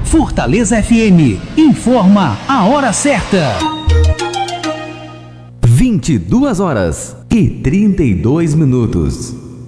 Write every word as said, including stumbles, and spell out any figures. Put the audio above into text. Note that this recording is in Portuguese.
Fortaleza F M informa a hora certa. vinte e duas horas e trinta e dois minutos.